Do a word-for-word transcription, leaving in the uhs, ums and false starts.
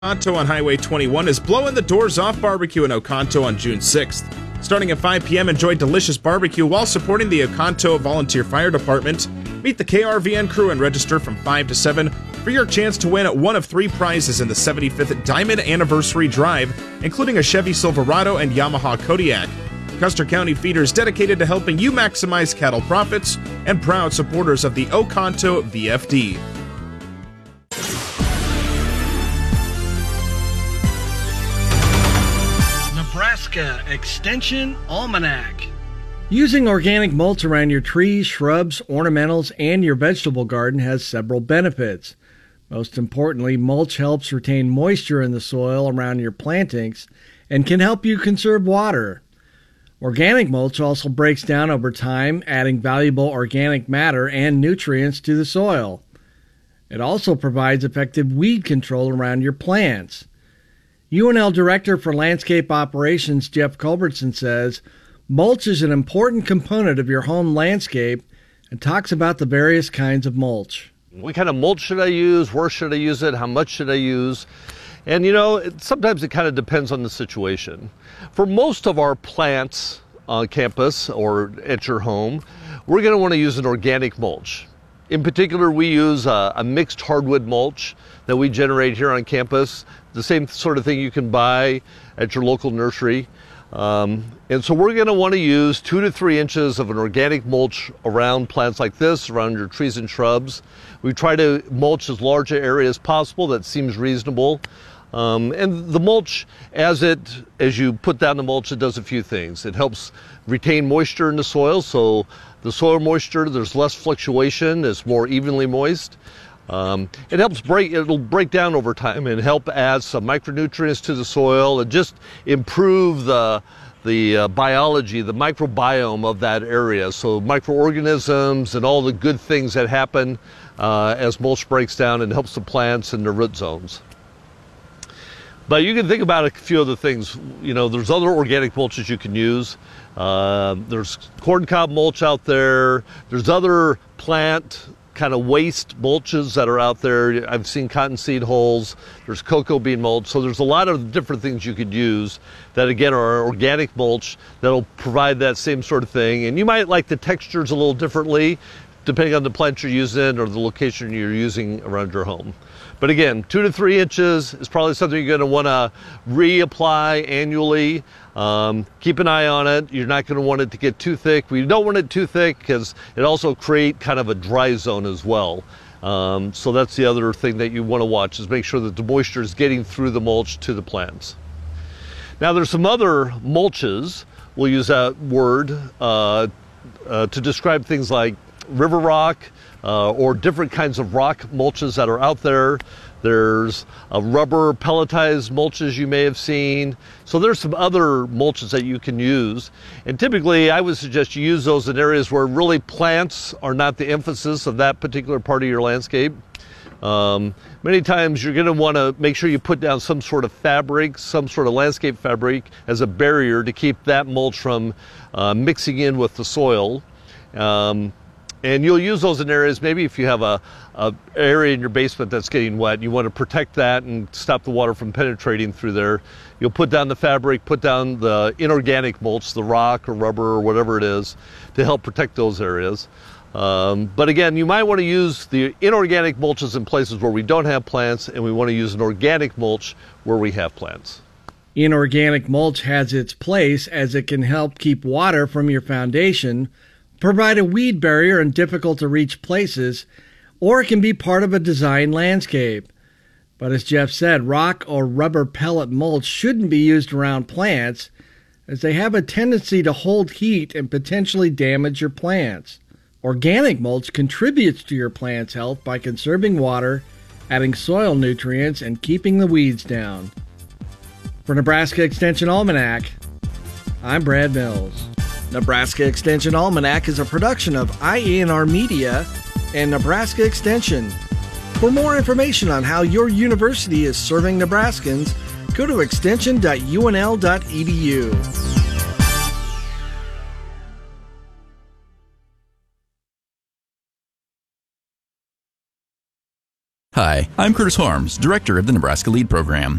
Oconto on Highway twenty-one is blowing the doors off barbecue in Oconto on June sixth. Starting at five p.m., enjoy delicious barbecue while supporting the Oconto Volunteer Fire Department. Meet the K R V N crew and register from five to seven for your chance to win one of three prizes in the seventy-fifth Diamond Anniversary Drive, including a Chevy Silverado and Yamaha Kodiak. Custer County Feeders dedicated to helping you maximize cattle profits and proud supporters of the Oconto V F D. Nebraska Extension Almanac. Using organic mulch around your trees, shrubs, ornamentals, and your vegetable garden has several benefits. Most importantly, mulch helps retain moisture in the soil around your plantings and can help you conserve water. Organic mulch also breaks down over time, adding valuable organic matter and nutrients to the soil. It also provides effective weed control around your plants. U N L Director for Landscape Operations Jeff Culbertson says, mulch is an important component of your home landscape and talks about the various kinds of mulch. What kind of mulch should I use? Where should I use it? How much should I use? And you know, it, sometimes it kind of depends on the situation. For most of our plants on campus or at your home, we're going to want to use an organic mulch. In particular, we use a, a mixed hardwood mulch that we generate here on campus, the same sort of thing you can buy at your local nursery. Um, and so we're going to want to use two to three inches of an organic mulch around plants like this, around your trees and shrubs. We try to mulch as large an area as possible. That seems reasonable. Um, and the mulch, as it as you put down the mulch, it does a few things. It helps retain moisture in the soil, so the soil moisture, there's less fluctuation, it's more evenly moist. Um, it helps break, it'll break down over time and help add some micronutrients to the soil and just improve the the uh, biology, the microbiome of that area. So microorganisms and all the good things that happen uh, as mulch breaks down and helps the plants in their root zones. But you can think about a few other things. You know, there's other organic mulches you can use. Uh, there's corn cob mulch out there. There's other plant kind of waste mulches that are out there. I've seen cottonseed hulls. There's cocoa bean mulch. So there's a lot of different things you could use that, again, are organic mulch that'll provide that same sort of thing. And you might like the textures a little differently depending on the plant you're using or the location you're using around your home. But again, two to three inches is probably something you're going to want to reapply annually. Um, keep an eye on it. You're not going to want it to get too thick. We don't want it too thick because it also creates kind of a dry zone as well. Um, so that's the other thing that you want to watch, is make sure that the moisture is getting through the mulch to the plants. Now there's some other mulches, we'll use that word, uh, uh, to describe things like river rock, Uh, or different kinds of rock mulches that are out there. There's a rubber pelletized mulches you may have seen. So there's some other mulches that you can use. And typically I would suggest you use those in areas where really plants are not the emphasis of that particular part of your landscape. Um, many times you're going to want to make sure you put down some sort of fabric, some sort of landscape fabric as a barrier to keep that mulch from uh, mixing in with the soil. Um, And you'll use those in areas, maybe if you have a, a area in your basement that's getting wet, you want to protect that and stop the water from penetrating through there. You'll put down the fabric, put down the inorganic mulch, the rock or rubber or whatever it is, to help protect those areas. Um, but again, you might want to use the inorganic mulches in places where we don't have plants, and we want to use an organic mulch where we have plants. Inorganic mulch has its place as it can help keep water from your foundation, provide a weed barrier in difficult to reach places, or it can be part of a design landscape. But as Jeff said, rock or rubber pellet mulch shouldn't be used around plants, as they have a tendency to hold heat and potentially damage your plants. Organic mulch contributes to your plant's health by conserving water, adding soil nutrients, and keeping the weeds down. For Nebraska Extension Almanac, I'm Brad Mills. Nebraska Extension Almanac is a production of I A N R Media and Nebraska Extension. For more information on how your university is serving Nebraskans, go to extension dot U N L dot E D U. Hi, I'm Curtis Harms, Director of the Nebraska LEAD Program.